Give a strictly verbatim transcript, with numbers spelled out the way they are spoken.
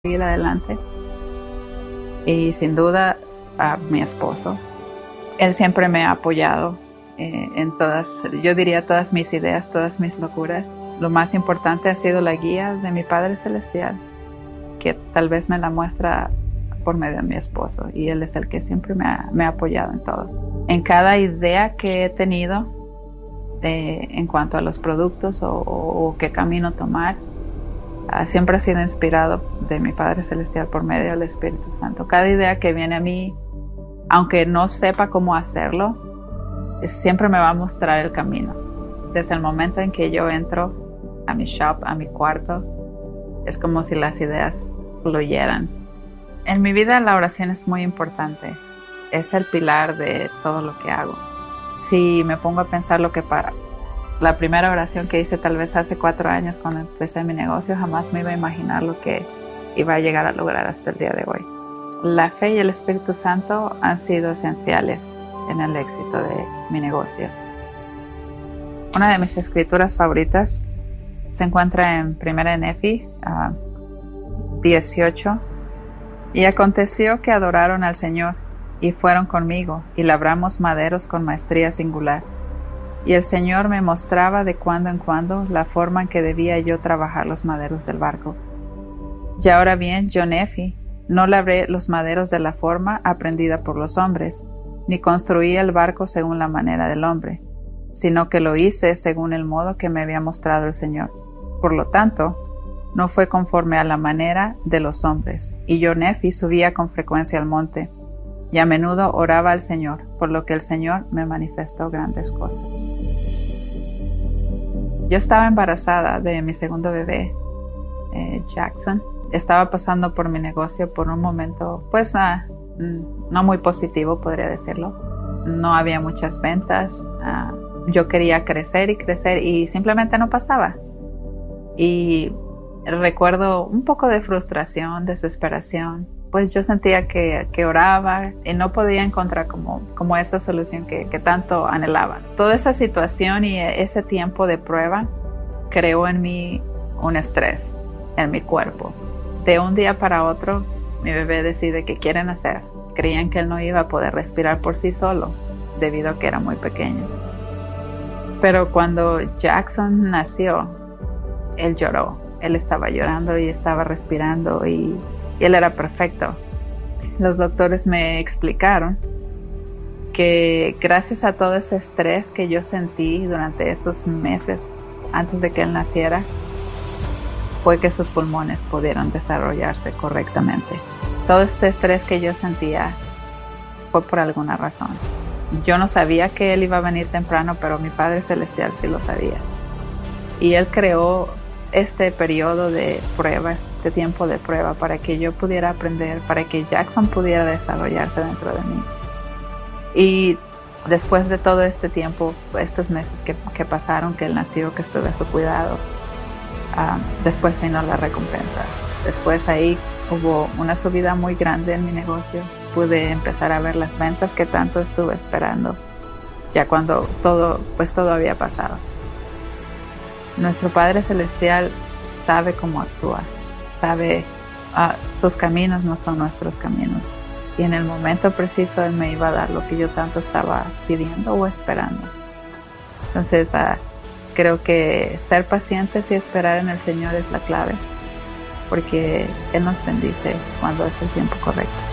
seguir adelante. Y sin duda a mi esposo. Él siempre me ha apoyado eh, en todas, yo diría todas mis ideas, todas mis locuras. Lo más importante ha sido la guía de mi Padre Celestial, que tal vez me la muestra por medio de mi esposo, y él es el que siempre me ha, me ha apoyado en todo. En cada idea que he tenido eh, en cuanto a los productos o, o, o qué camino tomar, uh, siempre ha sido inspirado de mi Padre Celestial por medio del Espíritu Santo. Cada idea que viene a mí, aunque no sepa cómo hacerlo, siempre me va a mostrar el camino. Desde el momento en que yo entro a mi shop, a mi cuarto, es como si las ideas fluyeran. En mi vida la oración es muy importante. Es el pilar de todo lo que hago. Si me pongo a pensar lo que para la primera oración que hice tal vez hace cuatro años cuando empecé mi negocio, jamás me iba a imaginar lo que iba a llegar a lograr hasta el día de hoy. La fe y el Espíritu Santo han sido esenciales en el éxito de mi negocio. Una de mis escrituras favoritas se encuentra en Primera de Nefi uh, dieciocho. Y aconteció que adoraron al Señor, y fueron conmigo, y labramos maderos con maestría singular. Y el Señor me mostraba de cuando en cuando la forma en que debía yo trabajar los maderos del barco. Y ahora bien, yo Nefi, no labré los maderos de la forma aprendida por los hombres, ni construí el barco según la manera del hombre, sino que lo hice según el modo que me había mostrado el Señor. Por lo tanto, no fue conforme a la manera de los hombres. Y yo, Nefi, subía con frecuencia al monte, y a menudo oraba al Señor, por lo que el Señor me manifestó grandes cosas. Yo estaba embarazada de mi segundo bebé, eh, Jackson. Estaba pasando por mi negocio por un momento, pues, uh, no muy positivo, podría decirlo. No había muchas ventas. Uh, yo quería crecer y crecer y simplemente no pasaba. Y recuerdo un poco de frustración, desesperación, pues yo sentía que, que oraba y no podía encontrar como, como esa solución que, que tanto anhelaba. Toda esa situación y ese tiempo de prueba creó en mí un estrés en mi cuerpo. De un día para otro, mi bebé decide que quiere nacer. Creían que él no iba a poder respirar por sí solo, debido a que era muy pequeño. Pero cuando Jackson nació, él lloró. Él estaba llorando y estaba respirando y, y él era perfecto. Los doctores me explicaron que gracias a todo ese estrés que yo sentí durante esos meses antes de que él naciera, fue que sus pulmones pudieron desarrollarse correctamente. Todo este estrés que yo sentía fue por alguna razón. Yo no sabía que él iba a venir temprano, pero mi Padre Celestial sí lo sabía. Y él creó este periodo de prueba, este tiempo de prueba, para que yo pudiera aprender, para que Jackson pudiera desarrollarse dentro de mí. Y después de todo este tiempo, estos meses que, que pasaron, que él nació, que estuve a su cuidado, um, después vino la recompensa. Después ahí hubo una subida muy grande en mi negocio. Pude empezar a ver las ventas que tanto estuve esperando, ya cuando todo, pues todo había pasado. Nuestro Padre Celestial sabe cómo actuar, sabe, uh, sus caminos no son nuestros caminos. Y en el momento preciso Él me iba a dar lo que yo tanto estaba pidiendo o esperando. Entonces, uh, creo que ser pacientes y esperar en el Señor es la clave, porque Él nos bendice cuando es el tiempo correcto.